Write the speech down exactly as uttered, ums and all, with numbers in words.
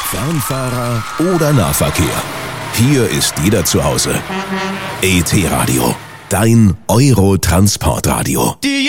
Fernfahrer oder Nahverkehr. Hier ist jeder zu Hause. E T Radio, dein Euro-Transportradio. Die